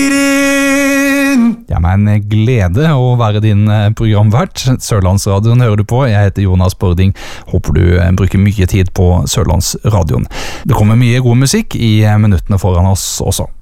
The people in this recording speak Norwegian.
Ja, men glede å være din programvert. Sørlandsradioen hører du på. Jeg heter Jonas Bording. Håper du bruker mye tid på Sørlandsradioen. Det kommer mye god musikk i minuttene foran oss også.